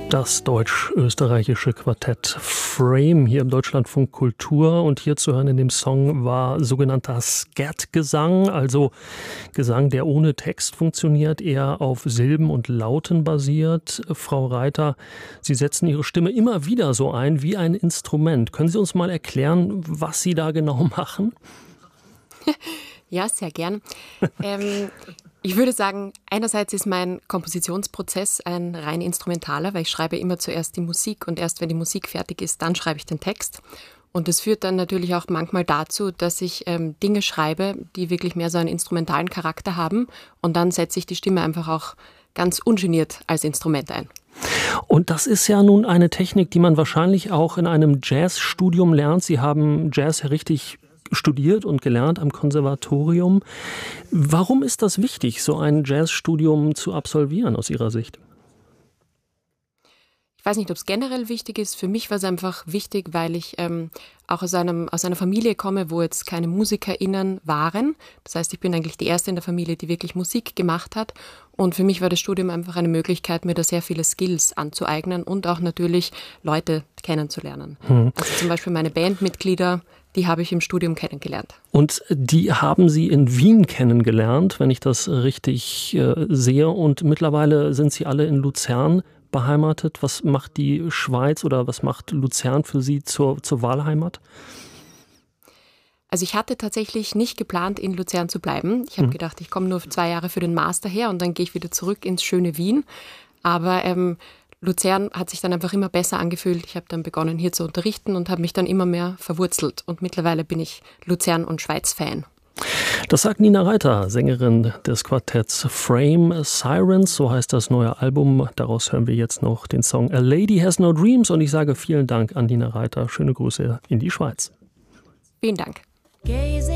Das deutsch-österreichische Quartett Frame hier im Deutschlandfunk Kultur, und hier zu hören in dem Song war sogenannter Scat-Gesang, also Gesang, der ohne Text funktioniert, eher auf Silben und Lauten basiert. Frau Reiter, Sie setzen Ihre Stimme immer wieder so ein wie ein Instrument. Können Sie uns mal erklären, was Sie da genau machen? Ja, sehr gern. Ich würde sagen, einerseits ist mein Kompositionsprozess ein rein instrumentaler, weil ich schreibe immer zuerst die Musik und erst wenn die Musik fertig ist, dann schreibe ich den Text. Und das führt dann natürlich auch manchmal dazu, dass ich Dinge schreibe, die wirklich mehr so einen instrumentalen Charakter haben, und dann setze ich die Stimme einfach auch ganz ungeniert als Instrument ein. Und das ist ja nun eine Technik, die man wahrscheinlich auch in einem Jazzstudium lernt. Sie haben Jazz ja richtig studiert und gelernt am Konservatorium. Warum ist das wichtig, so ein Jazzstudium zu absolvieren aus Ihrer Sicht? Ich weiß nicht, ob es generell wichtig ist. Für mich war es einfach wichtig, weil ich auch aus einer Familie komme, wo jetzt keine MusikerInnen waren. Das heißt, ich bin eigentlich die erste in der Familie, die wirklich Musik gemacht hat. Und für mich war das Studium einfach eine Möglichkeit, mir da sehr viele Skills anzueignen und auch natürlich Leute kennenzulernen. Also zum Beispiel meine Bandmitglieder, die habe ich im Studium kennengelernt. Und die haben Sie in Wien kennengelernt, wenn ich das richtig sehe. Und mittlerweile sind Sie alle in Luzern beheimatet. Was macht die Schweiz oder was macht Luzern für Sie zur Wahlheimat? Also ich hatte tatsächlich nicht geplant, in Luzern zu bleiben. Ich habe gedacht, ich komme nur 2 Jahre für den Master her und dann gehe ich wieder zurück ins schöne Wien. Aber Luzern hat sich dann einfach immer besser angefühlt. Ich habe dann begonnen, hier zu unterrichten und habe mich dann immer mehr verwurzelt. Und mittlerweile bin ich Luzern- und Schweiz-Fan. Das sagt Nina Reiter, Sängerin des Quartetts Frame Sirens, so heißt das neue Album. Daraus hören wir jetzt noch den Song A Lady Has No Dreams, und ich sage vielen Dank an Nina Reiter. Schöne Grüße in die Schweiz. Vielen Dank.